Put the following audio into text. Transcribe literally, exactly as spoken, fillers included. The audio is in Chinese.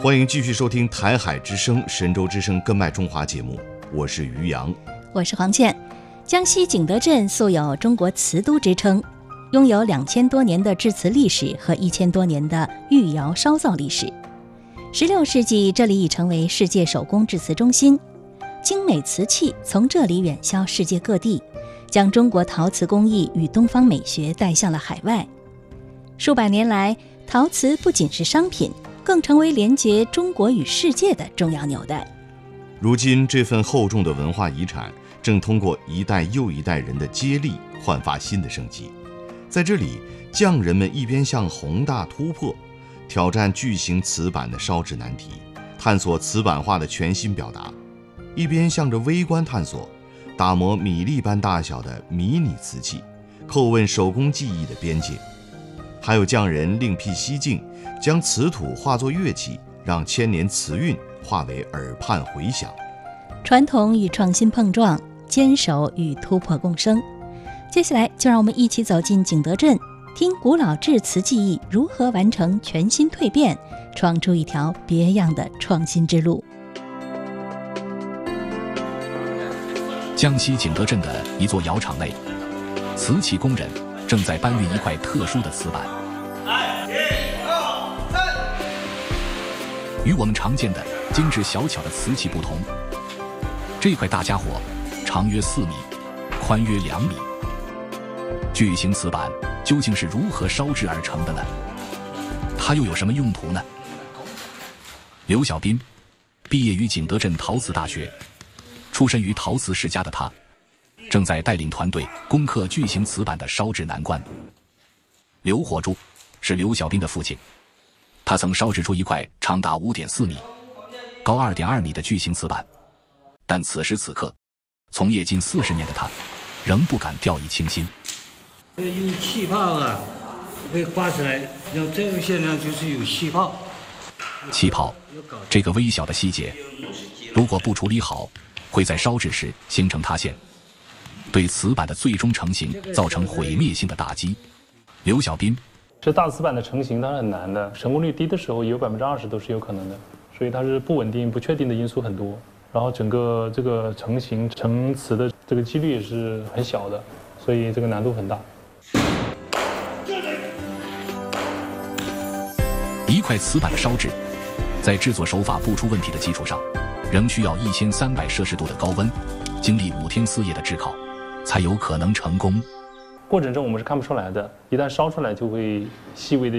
欢迎继续收听台海之声、神州之声根脉中华节目，我是于洋， 我是黄倩。江西景德镇素有中国瓷都之称，拥有两千多年的制瓷历史和一千多年的御窑烧造历史。十六世纪，这里已成为世界手工制瓷中心，精美瓷器从这里远销世界各地，将中国陶瓷工艺与东方美学带向了海外。数百年来，陶瓷不仅是商品，更成为连接中国与世界的重要纽带。 如今，这份厚重的文化遗产正通过一代又一代人的接力，焕发新的生机。在这里，匠人们一边向宏大突破，挑战巨型瓷板的烧制难题，探索瓷板画的全新表达，一边向着微观探索，打磨米粒般大小的迷你瓷器，叩问手工技艺的边界。还有匠人另辟蹊径，将瓷土化作乐器，让千年瓷韵化为耳畔回响。 传统与创新碰撞，坚守与突破共生。接下来就让我们一起走进景德镇，听古老制瓷技艺如何完成全新蜕变，闯出一条别样的创新之路。 江西景德镇的一座窑厂内，瓷器工人正在搬运一块特殊的瓷板。与我们常见的精致小巧的瓷器不同，这块大家伙长约四米，宽约两米。巨型瓷板究竟是如何烧制而成的呢？它又有什么用途呢？刘小斌毕业于景德镇陶瓷大学，出身于陶瓷世家的他，正在带领团队攻克巨型瓷板的烧制难关。刘火柱是刘小斌的父亲，他曾烧制出一块长达 五点四米、高 二点二米的巨型瓷板，但此时此刻，从业近四十年的他，仍不敢掉以轻心。 有气泡啊，可以刮起来，然后这个现象就是有气泡。 气泡这个微小的细节，如果不处理好，会在烧制时形成塌陷，对瓷板的最终成型造成毁灭性的打击。刘小斌， 这大瓷板的成型它是很难的，成功率低的时候有百分之二十都是有可能的，所以它是不稳定、不确定的因素很多。然后整个这个成型成瓷的这个几率也是很小的，所以这个难度很大。 一块瓷板的烧制，在制作手法不出问题的基础上，仍需要一千三百摄氏度的高温，经历五天四夜的炙烤，才有可能成功。 过程中我们是看不出来的，一旦烧出来就会细微的